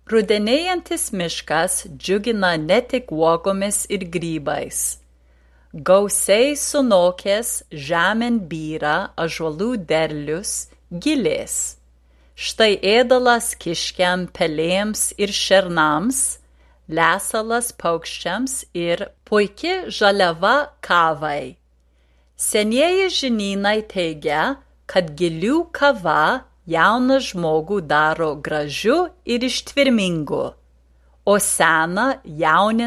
Rudenėjantis miškas džiugina ne tik uogomis ir grybais. Gausiai sunokęs žemėn byra ąžuolų derlius, gilės. Štai ėdalas kiškiam, pelėms ir šernams, lesalas paukščiams ir puiki žaliava kavai. Senieji žinynai teigia, kad gilių kava jauną žmogų daro gražiu ir ištvermingu, o seną jaunina